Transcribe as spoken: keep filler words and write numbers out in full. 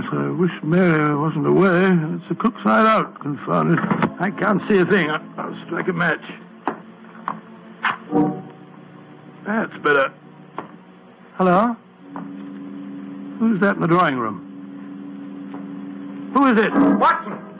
I wish Mary wasn't away. It's the cook's night out, confound it. I can't see a thing. I'll strike a match. That's better. Hello? Who's that in the drawing room? Who is it? Watson!